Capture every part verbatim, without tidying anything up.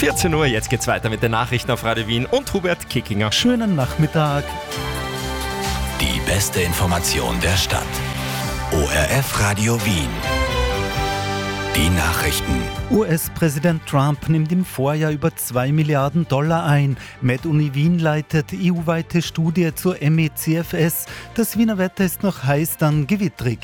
vierzehn Uhr, jetzt geht's weiter mit den Nachrichten auf Radio Wien und Hubert Kickinger. Schönen Nachmittag. Die beste Information der Stadt. O R F Radio Wien. Die Nachrichten. U S-Präsident Trump nimmt im Vorjahr über zwei Milliarden Dollar ein. MedUni Wien leitet E U-weite Studie zur M E C F S. Das Wiener Wetter ist noch heiß, dann gewittrig.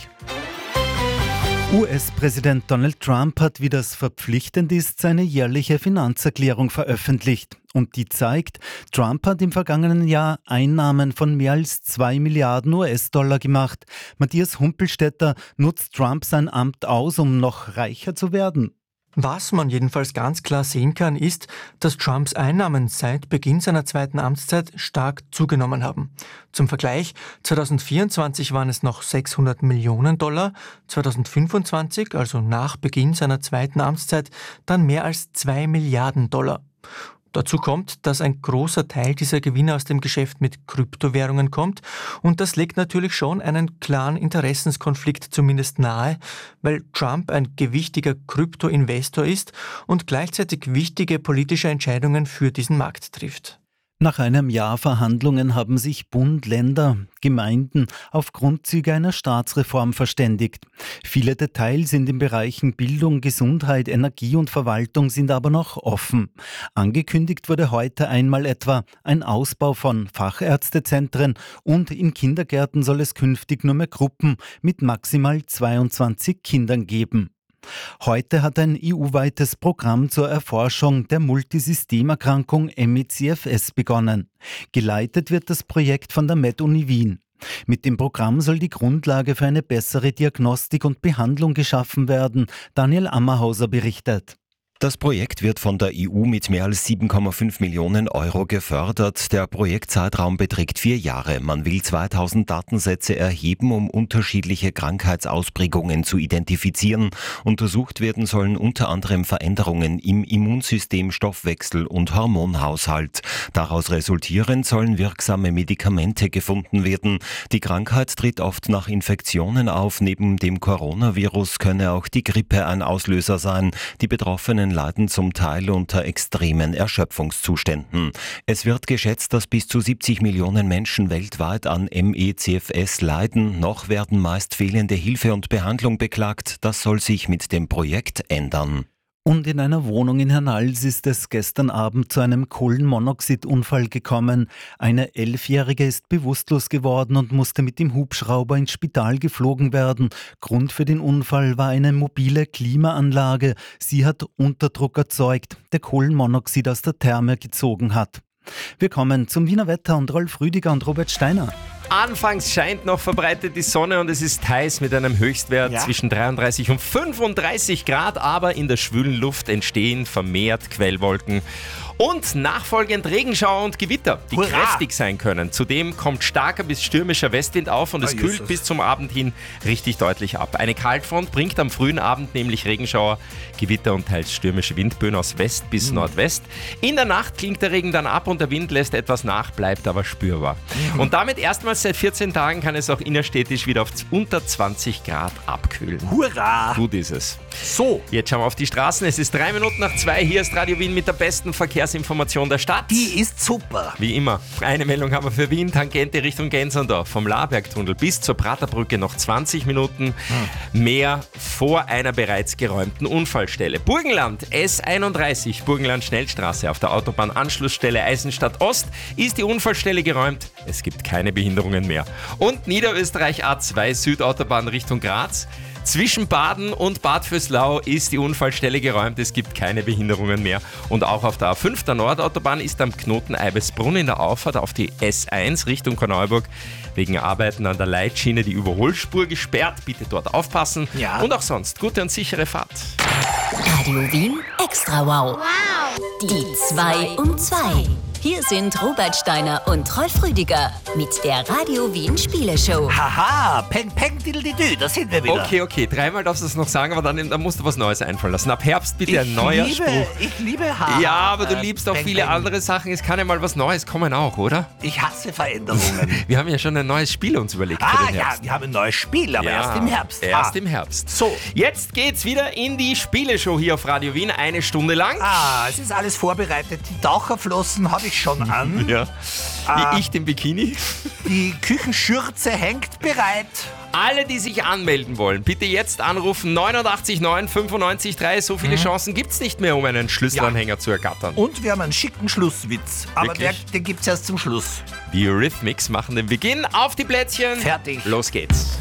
U S-Präsident Donald Trump hat, wie das verpflichtend ist, seine jährliche Finanzerklärung veröffentlicht. Und die zeigt, Trump hat im vergangenen Jahr Einnahmen von mehr als zwei Milliarden U S-Dollar gemacht. Matthias Humpelstädter, nutzt Trump sein Amt aus, um noch reicher zu werden? Was man jedenfalls ganz klar sehen kann, ist, dass Trumps Einnahmen seit Beginn seiner zweiten Amtszeit stark zugenommen haben. Zum Vergleich, zweitausendvierundzwanzig waren es noch sechshundert Millionen Dollar, zweitausendfünfundzwanzig, also nach Beginn seiner zweiten Amtszeit, dann mehr als zwei Milliarden Dollar. Dazu kommt, dass ein großer Teil dieser Gewinne aus dem Geschäft mit Kryptowährungen kommt und das legt natürlich schon einen klaren Interessenskonflikt zumindest nahe, weil Trump ein gewichtiger Krypto-Investor ist und gleichzeitig wichtige politische Entscheidungen für diesen Markt trifft. Nach einem Jahr Verhandlungen haben sich Bund, Länder, Gemeinden auf Grundzüge einer Staatsreform verständigt. Viele Details in den Bereichen Bildung, Gesundheit, Energie und Verwaltung sind aber noch offen. Angekündigt wurde heute einmal etwa ein Ausbau von Fachärztezentren und in Kindergärten soll es künftig nur mehr Gruppen mit maximal zweiundzwanzig Kindern geben. Heute hat ein E U-weites Programm zur Erforschung der Multisystemerkrankung M E C F S begonnen. Geleitet wird das Projekt von der MedUni Wien. Mit dem Programm soll die Grundlage für eine bessere Diagnostik und Behandlung geschaffen werden. Daniel Ammerhauser berichtet. Das Projekt wird von der E U mit mehr als sieben Komma fünf Millionen Euro gefördert. Der Projektzeitraum beträgt vier Jahre. Man will zweitausend Datensätze erheben, um unterschiedliche Krankheitsausprägungen zu identifizieren. Untersucht werden sollen unter anderem Veränderungen im Immunsystem, Stoffwechsel und Hormonhaushalt. Daraus resultierend sollen wirksame Medikamente gefunden werden. Die Krankheit tritt oft nach Infektionen auf. Neben dem Coronavirus könne auch die Grippe ein Auslöser sein. Die Betroffenen leiden zum Teil unter extremen Erschöpfungszuständen. Es wird geschätzt, dass bis zu siebzig Millionen Menschen weltweit an M E C F S leiden. Noch werden meist fehlende Hilfe und Behandlung beklagt. Das soll sich mit dem Projekt ändern. Und in einer Wohnung in Hernals ist es gestern Abend zu einem Kohlenmonoxidunfall gekommen. Eine Elfjährige ist bewusstlos geworden und musste mit dem Hubschrauber ins Spital geflogen werden. Grund für den Unfall war eine mobile Klimaanlage. Sie hat Unterdruck erzeugt, der Kohlenmonoxid aus der Therme gezogen hat. Wir kommen zum Wiener Wetter und Rolf Rüdiger und Robert Steiner. Anfangs scheint noch verbreitet die Sonne und es ist heiß mit einem Höchstwert ja. zwischen dreiunddreißig und fünfunddreißig Grad, aber in der schwülen Luft entstehen vermehrt Quellwolken und nachfolgend Regenschauer und Gewitter, die Hurra. kräftig sein können. Zudem kommt starker bis stürmischer Westwind auf und es oh, kühlt Jesus. bis zum Abend hin richtig deutlich ab. Eine Kaltfront bringt am frühen Abend nämlich Regenschauer, Gewitter und teils stürmische Windböen aus West bis mhm. Nordwest. In der Nacht klingt der Regen dann ab und der Wind lässt etwas nach, bleibt aber spürbar. Mhm. Und damit erstmals seit vierzehn Tagen kann es auch innerstädtisch wieder auf unter zwanzig Grad abkühlen. Hurra! Gut ist es. So. Jetzt schauen wir auf die Straßen. Es ist drei Minuten nach zwei. Hier ist Radio Wien mit der besten Verkehrsinformation der Stadt. Die ist super. Wie immer. Eine Meldung haben wir für Wien. Tangente Richtung Gensendorf. Vom Labergtunnel bis zur Praterbrücke noch zwanzig Minuten hm. mehr vor einer bereits geräumten Unfallstelle. Burgenland S einunddreißig, Burgenland Schnellstraße. Auf der Autobahnanschlussstelle Eisenstadt Ost ist die Unfallstelle geräumt. Es gibt keine Behinderungen mehr. Und Niederösterreich A zwei Südautobahn Richtung Graz. Zwischen Baden und Bad Vöslau ist die Unfallstelle geräumt. Es gibt keine Behinderungen mehr. Und auch auf der A fünf der Nordautobahn ist am Knoten Eibesbrunn in der Auffahrt auf die S eins Richtung Korneuburg wegen Arbeiten an der Leitschiene die Überholspur gesperrt. Bitte dort aufpassen. Ja. Und auch sonst gute und sichere Fahrt. Radio Wien Extra Wow. Wow. Die zwei um zwei. Hier sind Robert Steiner und Rolf Rüdiger mit der Radio Wien Spieleshow. Haha, peng, peng, diddle-didü, da sind wir wieder. Okay, okay, dreimal darfst du es noch sagen, aber dann, dann musst du was Neues einfallen lassen. Ab Herbst bitte ein neuer liebe, Spruch. Ich liebe Haha. Ja, aber du äh, liebst auch peng, viele peng. andere Sachen. Es kann ja mal was Neues kommen auch, oder? Ich hasse Veränderungen. Wir haben ja schon ein neues Spiel uns überlegt für ah den ja, Herbst. wir haben ein neues Spiel, aber Ja, erst im Herbst. Erst ah. im Herbst. So. Jetzt geht's wieder in die Spieleshow hier auf Radio Wien, eine Stunde lang. Ah, es ist alles vorbereitet. Die Taucherflossen habe ich schon an. Ja. Ah. Wie ich den Bikini. Die Küchenschürze hängt bereit. Alle, die sich anmelden wollen, bitte jetzt anrufen neunundachtzig neun fünfundneunzig drei. So viele Chancen gibt's nicht mehr, um einen Schlüsselanhänger zu ergattern. Und wir haben einen schicken Schlusswitz. Aber der, Wirklich? den gibt's erst zum Schluss. Die Eurythmics machen den Beginn. Auf die Plätzchen. Fertig. Los geht's.